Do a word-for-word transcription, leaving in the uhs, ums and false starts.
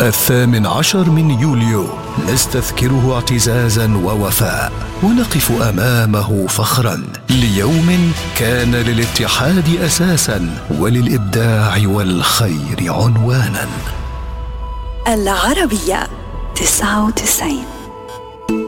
الثامن عشر من يوليو نستذكره اعتزازا ووفاء، ونقف أمامه فخرا ليوم كان للاتحاد أساسا وللإبداع والخير عنوانا. العربية تسعة وتسعين.